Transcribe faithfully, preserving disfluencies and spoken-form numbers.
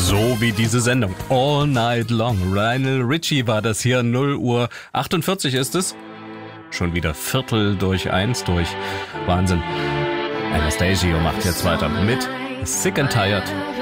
So wie diese Sendung. All Night Long. Lionel Richie war das hier. null Uhr achtundvierzig ist es. Schon wieder Viertel durch eins durch. Wahnsinn. Anastasio macht jetzt weiter mit Sick and Tired.